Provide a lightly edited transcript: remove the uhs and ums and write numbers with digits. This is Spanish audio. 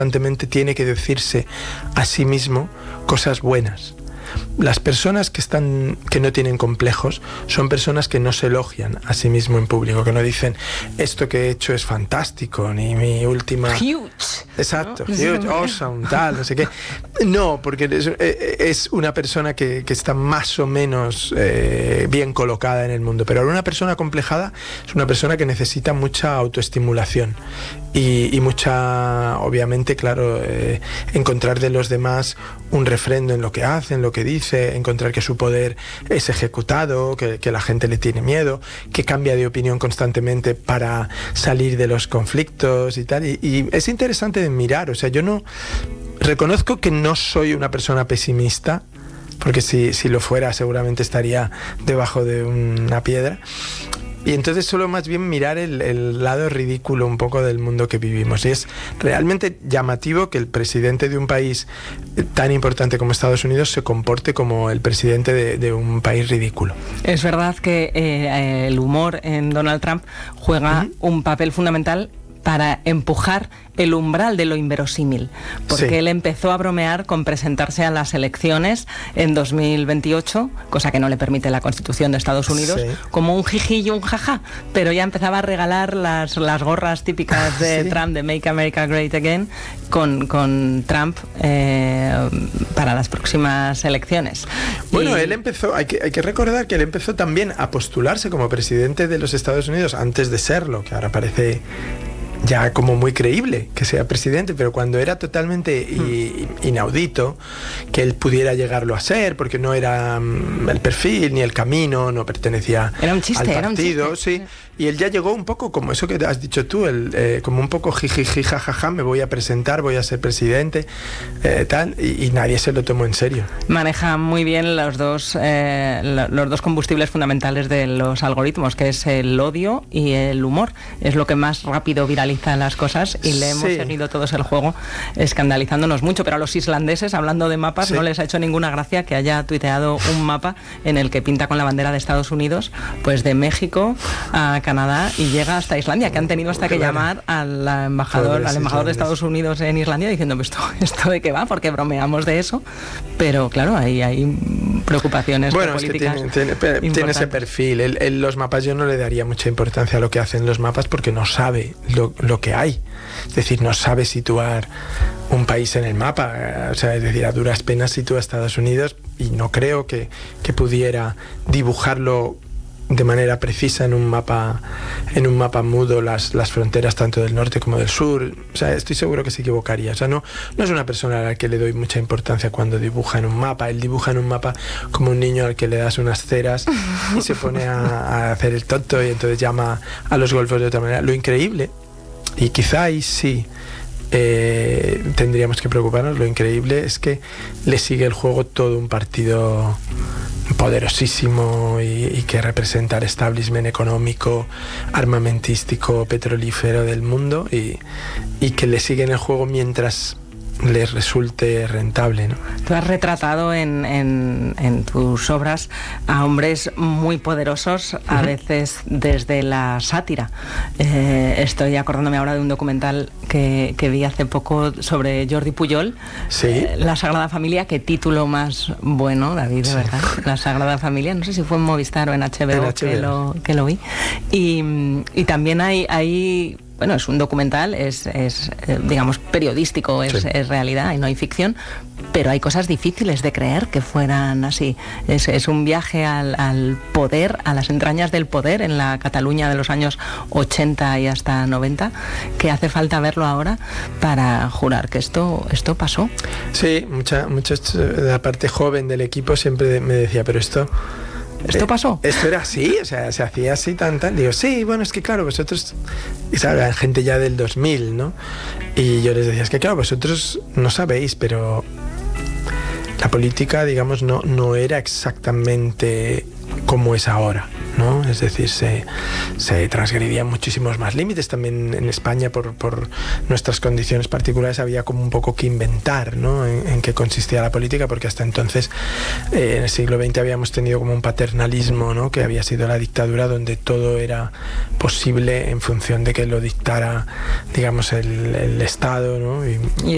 constantemente tiene que decirse a sí mismo cosas buenas. Las personas que no tienen complejos son personas que no se elogian a sí mismo en público, que no dicen esto que he hecho es fantástico, ni mi última... Huge. Exacto, ¿no? huge, awesome, tal, no sé qué. No, porque es una persona que está más o menos bien colocada en el mundo, pero una persona complejada es una persona que necesita mucha autoestimulación y mucha, obviamente, claro, encontrar de los demás un refrendo en lo que hacen, lo que dice, encontrar que su poder es ejecutado, que la gente le tiene miedo, que cambia de opinión constantemente para salir de los conflictos y tal. Y es interesante de mirar, o sea, yo no reconozco que no soy una persona pesimista, porque si lo fuera seguramente estaría debajo de una piedra. Y entonces solo más bien mirar el lado ridículo un poco del mundo que vivimos. Y es realmente llamativo que el presidente de un país tan importante como Estados Unidos se comporte como el presidente de un país ridículo. Es verdad que el humor en Donald Trump juega un papel fundamental para empujar el umbral de lo inverosímil, porque Sí. él empezó a bromear con presentarse a las elecciones en 2028, cosa que no le permite la Constitución de Estados Unidos, Sí. como un jiji y un jaja, pero ya empezaba a regalar las gorras típicas de Sí. Trump, de Make America Great Again, con Trump para las próximas elecciones. Bueno, Y- él empezó, hay que recordar que él empezó también a postularse como presidente de los Estados Unidos antes de serlo, que ahora parece ya como muy creíble que sea presidente, pero cuando era totalmente inaudito que él pudiera llegarlo a ser, porque no era el perfil ni el camino, no pertenecía Era un chiste, al era un partido, chiste. sí. Y él ya llegó un poco como eso que has dicho tú, como un poco jijiji, jajaja, me voy a presentar, voy a ser presidente, tal, y nadie se lo tomó en serio. Maneja muy bien los dos combustibles fundamentales de los algoritmos, que es el odio y el humor. Es lo que más rápido viraliza las cosas y le hemos Sí. seguido todos el juego, escandalizándonos mucho. Pero a los islandeses, hablando de mapas, Sí. no les ha hecho ninguna gracia que haya tuiteado un mapa en el que pinta con la bandera de Estados Unidos, pues de México a Canadá y llega hasta Islandia, que han tenido hasta que Claro. llamar al embajador de islandeses. Estados Unidos en Islandia diciendo esto de qué va, porque bromeamos de eso, pero claro, hay preocupaciones Bueno, es que políticas tiene ese importantes. perfil. Los mapas, yo no le daría mucha importancia a lo que hacen los mapas porque no sabe lo que hay. Es decir, no sabe situar un país en el mapa. O sea, es decir, a duras penas sitúa a Estados Unidos y no creo que pudiera dibujarlo de manera precisa en un mapa mudo las fronteras tanto del norte como del sur. O sea, estoy seguro que se equivocaría. O sea, no es una persona a la que le doy mucha importancia cuando dibuja en un mapa. Él dibuja en un mapa como un niño al que le das unas ceras y se pone a hacer el tonto y entonces llama a los golfos de otra manera. Lo increíble, y quizá ahí sí tendríamos que preocuparnos, lo increíble es que le sigue el juego todo un partido poderosísimo y que representa el establishment económico, armamentístico, petrolífero del mundo y que le siguen el juego mientras les resulte rentable, ¿no? Tú has retratado en tus obras a hombres muy poderosos, a veces desde la sátira. Estoy acordándome ahora de un documental que vi hace poco sobre Jordi Pujol, Sí. La Sagrada Familia. Qué título más bueno, David, de verdad. La Sagrada Familia, no sé si fue en Movistar o en HBO, que lo vi. Y también hay bueno, es un documental, es digamos, periodístico, es realidad y no hay ficción, pero hay cosas difíciles de creer que fueran así. Es un viaje al poder, a las entrañas del poder en la Cataluña de los años 80 y hasta 90, que hace falta verlo ahora para jurar que esto pasó. Sí, muchos de la parte joven del equipo siempre me decía, pero ¿Esto pasó? Esto era así, o sea, se hacía así tan. Digo, sí, bueno, es que claro, vosotros, y sabe, gente ya del 2000, ¿no? Y yo les decía, es que claro, vosotros no sabéis, pero la política, digamos, no era exactamente como es ahora, ¿no? Es decir, se transgredían muchísimos más límites. También en España, por nuestras condiciones particulares, había como un poco que inventar, ¿no? En qué consistía la política, porque hasta entonces, en el siglo XX, habíamos tenido como un paternalismo, ¿no? Que había sido la dictadura, donde todo era posible en función de que lo dictara, digamos, el Estado, ¿no? Y